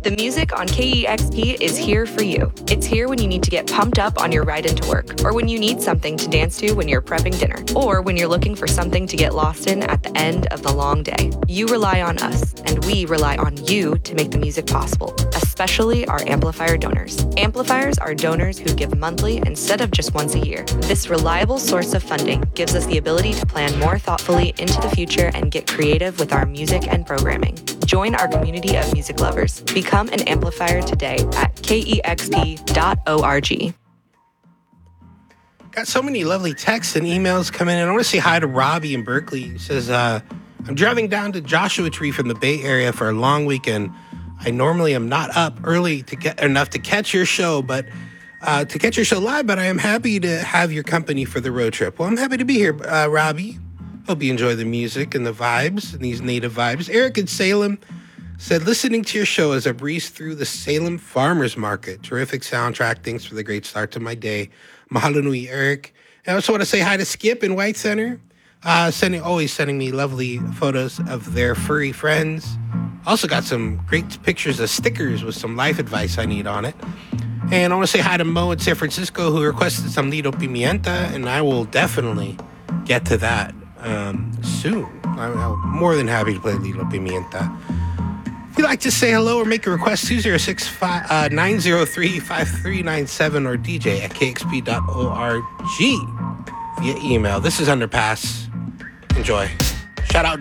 The music on KEXP is here for you. It's here when you need to get pumped up on your ride into work, or when you need something to dance to when you're prepping dinner, or when you're looking for something to get lost in at the end of the long day. You rely on us, and we rely on you to make the music possible, especially our amplifier donors. Amplifiers are donors who give monthly instead of just once a year. This reliable source of funding gives us the ability to plan more thoughtfully into the future and get creative with our music and programming. Join our community of music lovers. Become an amplifier today at kexp.org. Got so many lovely texts and emails coming in. I want to say hi to Robbie in Berkeley. He says, I'm driving down to Joshua Tree from the Bay Area for a long weekend. I normally am not up early to get enough to catch your show, but I am happy to have your company for the road trip. Well, I'm happy to be here, Robbie. Hope you enjoy the music and the vibes, and these native vibes. Eric in Salem said, listening to your show as I breeze through the Salem Farmers Market. Terrific soundtrack. Thanks for the great start to my day. Mahalo nui, Eric. I also want to say hi to Skip in White Center, always sending me lovely photos of their furry friends. Also got some great pictures of stickers with some life advice I need on it. And I want to say hi to Mo in San Francisco, who requested some Lido Pimienta, and I will definitely get to that soon. I'm more than happy to play Lido Pimienta. If you'd like to say hello or make a request, 206-903-5397 or DJ at kexp.org via email. This is Underpass. Enjoy. Shout out